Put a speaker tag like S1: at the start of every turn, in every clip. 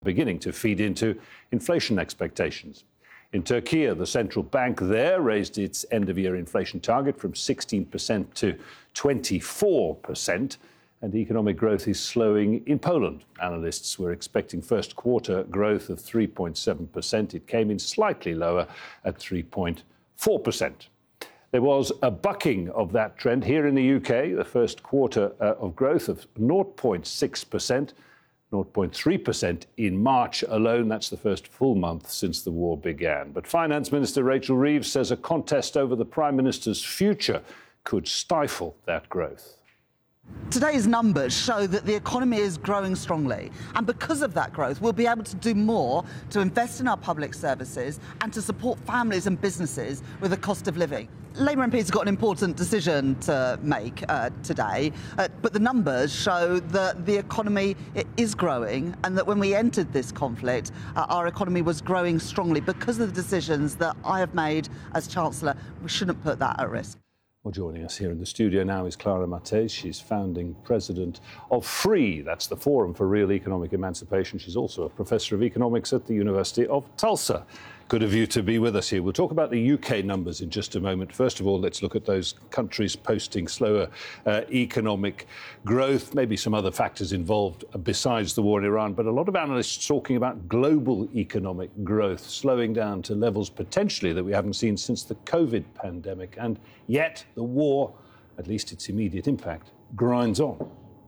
S1: beginning to feed into inflation expectations. In Turkey, the central bank there raised its end-of-year inflation target from 16% to 24%, and economic growth is slowing in Poland. Analysts were expecting first-quarter growth of 3.7%. It came in slightly lower at 3.4%. There was a bucking of that trend here in the UK, the first quarter of growth of 0.6%. 0.3% in March alone. That's the first full month since the war began. But Finance Minister Rachel Reeves says a contest over the Prime Minister's future could stifle that growth.
S2: Today's numbers show that the economy is growing strongly, and because of that growth we'll be able to do more to invest in our public services and to support families and businesses with the cost of living. Labour MPs have got an important decision to make today, but the numbers show that the economy is growing and that when we entered this conflict, our economy was growing strongly. Because of the decisions that I have made as Chancellor, we shouldn't put that at risk.
S1: Well, joining us here in the studio now is Clara Matthys. She's founding president of FREE. That's the Forum for Real Economic Emancipation. She's also a professor of economics at the University of Tulsa. Good of you to be with us here. We'll talk about the UK numbers in just a moment. First of all, let's look at those countries posting slower economic growth, maybe some other factors involved besides the war in Iran, but a lot of analysts talking about global economic growth slowing down to levels potentially that we haven't seen since the COVID pandemic. And yet the war, at least its immediate impact, grinds on.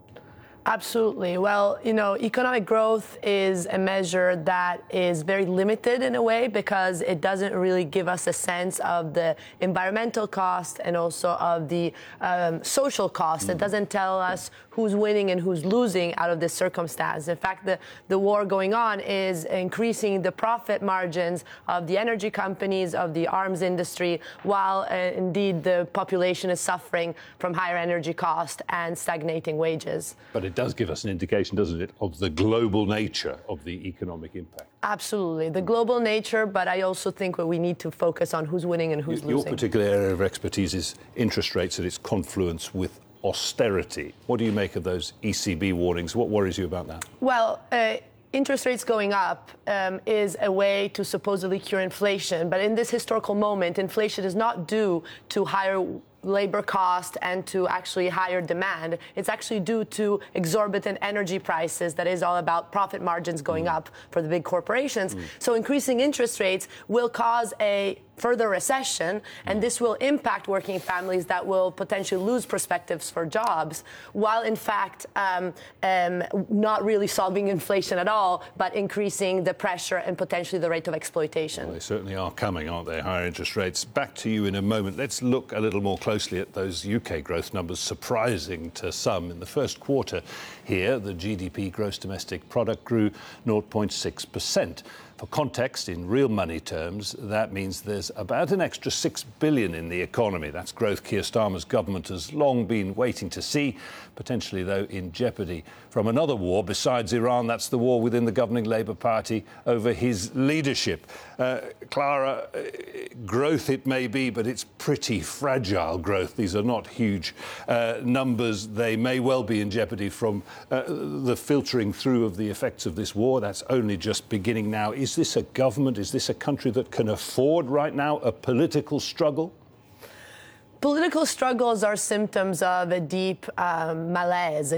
S3: Absolutely. Well, economic growth is a measure that is very limited in a way because it doesn't really give us a sense of the environmental cost and also of the social cost. It doesn't tell us who's winning and who's losing out of this circumstance. In fact, the war going on is increasing the profit margins of the energy companies, of the arms industry, while indeed the population is suffering from higher energy cost and stagnating wages.
S1: But it does give us an indication, doesn't it, of the global nature of the economic impact.
S3: Absolutely. The global nature, but I also think we need to focus on who's winning and who's losing.
S1: Your particular area of expertise is interest rates and its confluence with austerity. What do you make of those ECB warnings? What worries you about that?
S3: Well, interest rates going up is a way to supposedly cure inflation. But in this historical moment, inflation is not due to higher labor cost and to actually higher demand. It's actually due to exorbitant energy prices that is all about profit margins going up for the big corporations. So increasing interest rates will cause a further recession, and this will impact working families that will potentially lose perspectives for jobs, while in fact not really solving inflation at all, but increasing the pressure and potentially the rate of exploitation.
S1: Well, they certainly are coming, aren't they, higher interest rates? Back to you in a moment. Let's look a little more closely at those UK growth numbers, surprising to some. In the first quarter here, the GDP, gross domestic product, grew 0.6%. For context, in real money terms, that means there's about an extra $6 billion in the economy. That's growth Keir Starmer's government has long been waiting to see, potentially, though, in jeopardy from another war besides Iran. That's the war within the governing Labour Party over his leadership. Clara, growth it may be, but it's pretty fragile growth. These are not huge numbers. They may well be in jeopardy from the filtering through of the effects of this war. That's only just beginning now. Is this a government, is this a country that can afford right now a political struggle?
S3: Political struggles are symptoms of a deep malaise, a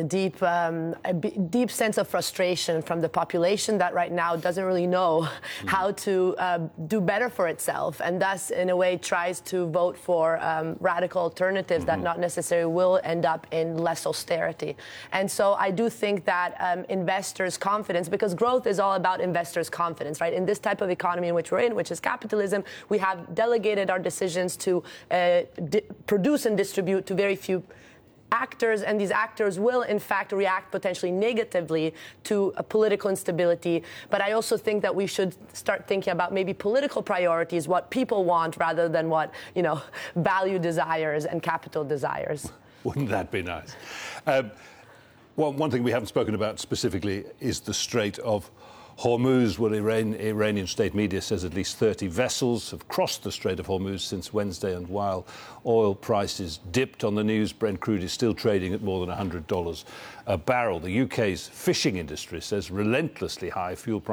S3: deep sense of frustration from the population that right now doesn't really know how to do better for itself, and thus, in a way, tries to vote for radical alternatives that not necessarily will end up in less austerity. And so I do think that investors' confidence, because growth is all about investors' confidence, right? In this type of economy in which we're in, which is capitalism, we have delegated our decisions to produce and distribute to very few actors, and these actors will in fact react potentially negatively to a political instability. But I also think that we should start thinking about maybe political priorities, what people want rather than what, value desires and capital desires.
S1: Wouldn't that be nice? Well, one thing we haven't spoken about specifically is the Strait of Hormuz. Well, Iranian state media says at least 30 vessels have crossed the Strait of Hormuz since Wednesday, and while oil prices dipped on the news, Brent crude is still trading at more than $100 a barrel. The UK's fishing industry says relentlessly high fuel prices